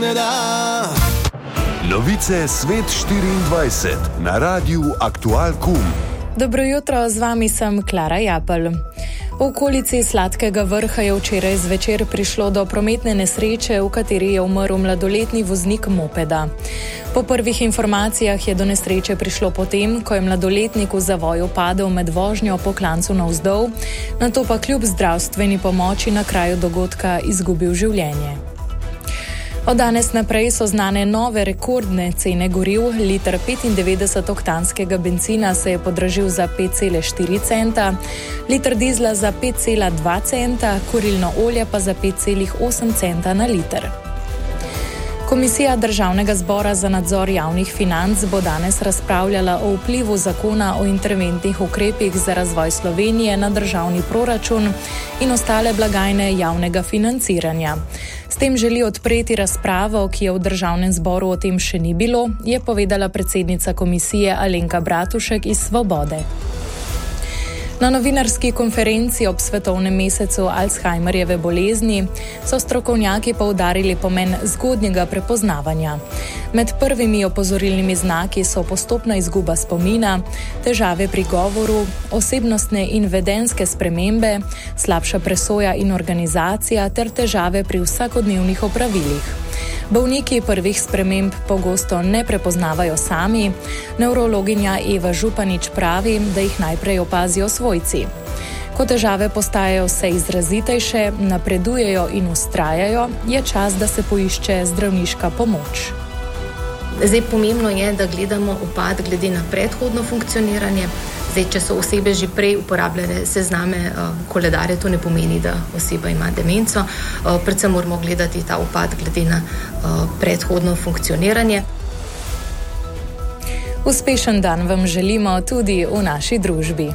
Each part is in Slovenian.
Novice Svet 24 na Radiu Aktual.com. Dobro jutro, z vami sem Klara Japelj. V okolici Sladkega Vrha je včeraj zvečer prišlo do prometne nesreče, v kateri je umrl mladoletni voznik mopeda. Po prvih informacijah je do nesreče prišlo potem, ko je mladoletnik v zavoju padel med vožnjo po klancu navzdol, nato pa kljub zdravstveni pomoči na kraju dogodka izgubil življenje. Od danes naprej so znane nove rekordne cene goriv. Liter 95-oktanskega bencina se je podražil za 5,4 centa, liter dizla za 5,2 centa, kurilno olje pa za 5,8 centa na liter. Komisija Državnega zbora za nadzor javnih financ bo danes razpravljala o vplivu zakona o interventnih ukrepih za razvoj Slovenije na državni proračun in ostale blagajne javnega financiranja. S tem želi odpreti razpravo, ki je v Državnem zboru o tem še ni bilo, je povedala predsednica komisije Alenka Bratušek iz Svobode. Na novinarski konferenci ob svetovnem mesecu Alzheimerjeve bolezni so strokovnjaki poudarili pomen zgodnjega prepoznavanja. Med prvimi opozorilnimi znaki so postopna izguba spomina, težave pri govoru, osebnostne in vedenjske spremembe, slabša presoja in organizacija ter težave pri vsakodnevnih opravilih. Bolniki prvih sprememb pogosto ne prepoznavajo sami. Nevrologinja Eva Županič pravi, da jih najprej opazijo svojci. Ko težave postajajo vse izrazitejše, napredujejo in vztrajajo, je čas, da se poišče zdravniška pomoč. Zdaj, pomembno je, da gledamo upad glede na predhodno funkcioniranje. Zdaj, če so osebe že prej uporabljale sezname koledarje, to ne pomeni, da oseba ima demenco. Predvsem moramo gledati ta upad glede na predhodno funkcioniranje. Uspešen dan vam želimo tudi v naši družbi.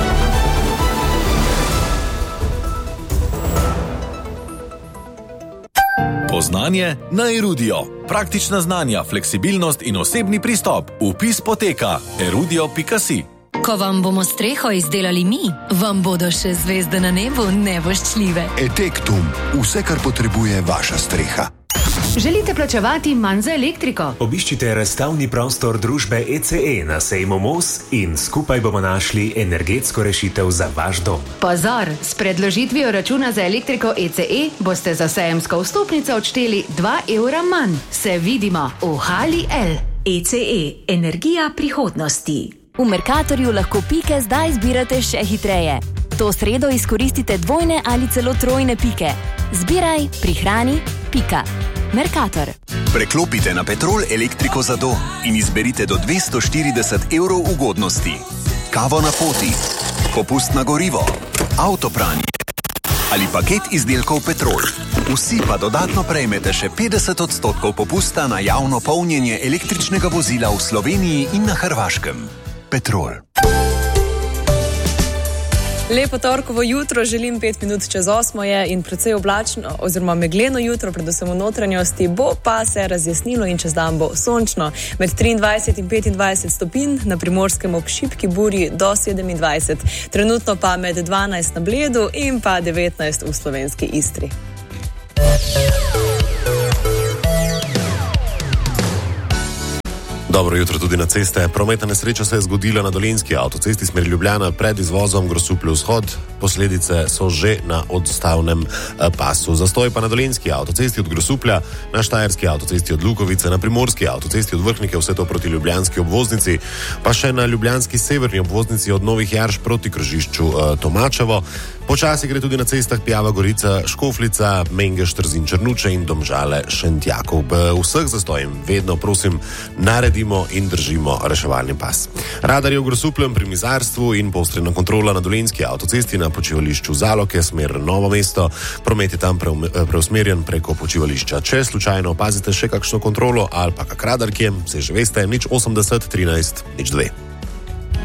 Poznanje na Erudio. Praktična znanja, fleksibilnost in osebni pristop. Vpis poteka erudio.si. Ko vam bomo streho izdelali mi, vam bodo še zvezde na nebu nevoščljive. Etektum. Vse, kar potrebuje vaša streha. Želite plačevati manj za elektriko? Obiščite razstavni prostor družbe ECE na sejmu Mos in skupaj bomo našli energetsko rešitev za vaš dom. Pozor, s predložitvijo računa za elektriko ECE boste za sejemsko vstopnico odšteli 2 evra manj. Se vidimo v Hali L. ECE. Energija prihodnosti. V Mercatorju lahko pike zdaj zbirate še hitreje. To sredo izkoristite dvojne ali celo trojne pike. Zbiraj, prihrani, pika. Mercator. Preklopite na Petrol elektriko za dom in izberite do 240 evrov ugodnosti. Kavo na poti, popust na gorivo, avtopranje ali paket izdelkov Petrol. Vsi pa dodatno prejmete še 50% popusta na javno polnjenje električnega vozila v Sloveniji in na Hrvaškem. Petrol. Lepo torkovo jutro, želim 5 minut čez 8 je in precej oblačno oziroma megleno jutro, predvsem v notranjosti, bo pa se razjasnilo in čez dan bo sončno. Med 23 in 25 stopinj, na Primorskem ob šibki burji do 27, trenutno pa med 12 na Bledu in pa 19 v slovenski Istri. Dobro jutro tudi na ceste. Prometna nesreča se je zgodila na Dolenjski avtocesti smer Ljubljana pred izvozom Grosuplje vzhod. Posledice so že na odstavnem pasu. Zastoj pa na Dolenjski avtocesti od Grosuplja, na Štajerski avtocesti od Lukovice, na Primorski avtocesti od Vrhnike, vse to proti ljubljanski obvoznici, pa še na ljubljanski severni obvoznici od Novih Jarš proti krožišču Tomačevo. Počasi gre tudi na cestah Pijava Gorica, Škofljica, Mengeš, Trzin, Črnuče in Domžale, Šentjakov. Vseh zastojem vedno prosim naredimo in držimo reševalni pas. Radar je v Grosupljem pri Mizarstvu in poostrena kontrola na Dolenjski avtocesti na počivališču Zaloke, smer Novo mesto. Promet je tam preusmerjen preko počivališča. Če slučajno opazite še kakšno kontrolo ali pa kak radar kje, se že veste, 080 13 02.